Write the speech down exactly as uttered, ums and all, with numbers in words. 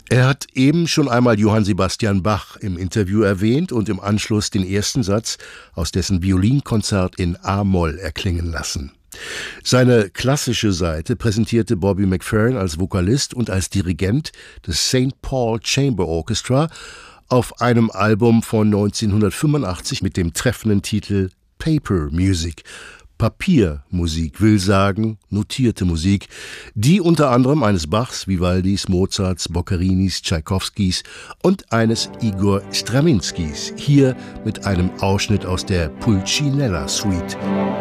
Er hat eben schon einmal Johann Sebastian Bach im Interview erwähnt und im Anschluss den ersten Satz aus dessen Violinkonzert in A-Moll erklingen lassen. Seine klassische Seite präsentierte Bobby McFerrin als Vokalist und als Dirigent des Saint Paul Chamber Orchestra auf einem Album von neunzehnhundertfünfundachtzig mit dem treffenden Titel Paper Music. Papiermusik will sagen, notierte Musik, die unter anderem eines Bachs, Vivaldis, Mozarts, Boccarinis, Tschaikowskis und eines Igor Strawinskys, hier mit einem Ausschnitt aus der Pulcinella Suite.